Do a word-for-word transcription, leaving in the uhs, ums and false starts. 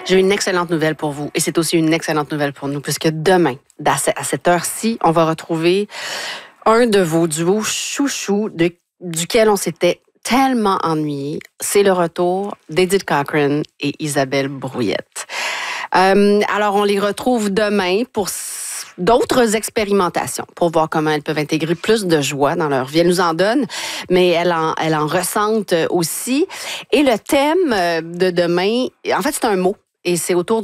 J'ai une excellente nouvelle pour vous et c'est aussi une excellente nouvelle pour nous puisque demain, à cette heure-ci, on va retrouver un de vos duos chouchous de, duquel on s'était tellement ennuyé. C'est le retour d'Edith Cochrane et Isabelle Brouillette. Euh, alors, on les retrouve demain pour d'autres expérimentations pour voir comment elles peuvent intégrer plus de joie dans leur vie. Elles nous en donnent, mais elles en, elles en ressentent aussi. Et le thème de demain, en fait, c'est un mot et c'est autour